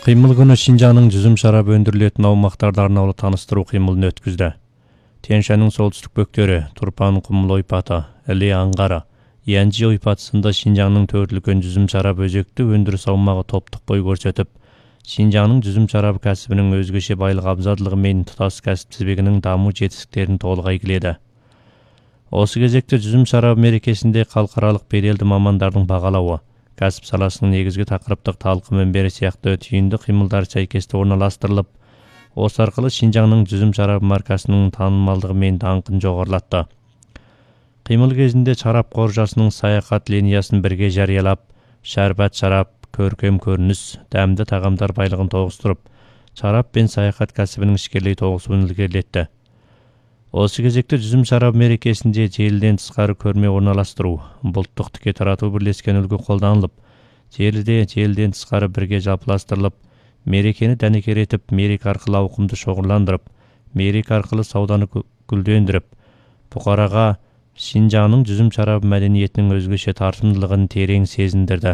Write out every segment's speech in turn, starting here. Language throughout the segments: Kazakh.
Кыймыл күнү Шинжаңдын жүзүм шарабы өндүрүлөтүн аумактарда арналуу тааныстыруу кыймылын өткүздү. Тянь-Шаньдын солтүстүк бөктөрү, Турпан Кумул ойпаты, Іле аңгары, Янжи ойпатысында Шинжаңдын төрүлгөн жүзүм шарабы өзөктү өндүрүш аумагы топтук бой көрсөтүп, Шинжаңдын жүзүм шарабы кәсибинин өзгөчө байлык абзалдыгы менен тутас кәсип тизбегинин дамуу жетишиктерин толук айгиледи. Осы кезекте жүзүм шарабы мерекесинде калкаралык беделдүү мамандардын багалауы, кәсіп саласының негізгі тақырыптық талқы мінбері сияқты түйінді қимылдар сәйкесті орналастырылып, осы арқылы Шинжаңдың жүзім шарабы маркасының танымалдығы мен даңқын жоғарылатты. Қимыл кезінде шарап қоржасының саяхат линиясын бірге жариялап, шәрбат шарап, көркем көрініс, дәмді тағамдар байлығын тоғыстырып, шарап пен саяхат кәсібінің ішкерлей тоғысуын ілгерілетті. Осы кезекте жүзім шарабы мерекесінде желіден тысқары көрме орналастыру, бұлттық тіке тарату бірлескен үлгі қолданылып, желіден тысқары бірге жалпыластырылып, мерекені дәнекер етіп, мерек арқылы ауқымды шоғырландырып, мерек арқылы сауданы гүлдендіріп, бұқараға Шинжаңдың жүзім шарабы мәдениетінің өзгеше тартымдылығын терең сезіндірді.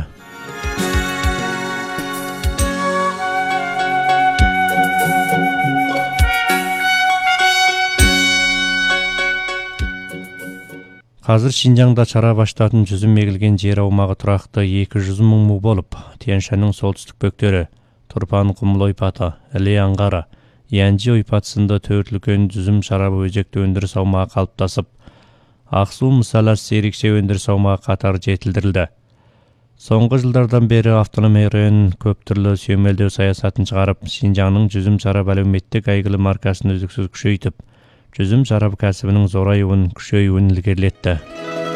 Қазір Шинжаңда шарап аштатын жүзім егілген жер аумағы тұрақты 200 мың му болып, Тянь-Шаньдың солтүстік бөктері, Турпан Кумул ойпаты, Іле аңгары, Янжи ойпатысында төртілген жүзім шарабы өзекті өндіріс аумағы қалыптасып, Ақсу мысаласы ерекше өндіріс аумағы қатары жетілдірілді. Соңғы жылдардан бері автономия район көп түрлі сүйемелдеу саясатын шығарып, Шинжаңдың жүзім шарабы әлеуметтік әйгілі маркасын үздіксіз күшейтіп, жүзім шарабы кәсібінің зорайуын, күшеюін ілгерілетті.